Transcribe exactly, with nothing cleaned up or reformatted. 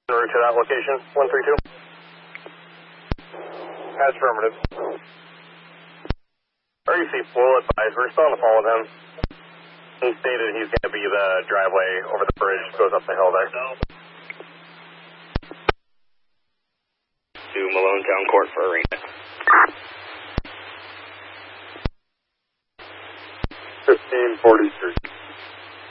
route to that location, one three two. That's affirmative. R U C will advise, we're still on the phone with him. He stated he's going to be the driveway over the bridge, goes up the hill there. To Malone Town Court for arraignment. fifteen forty-three.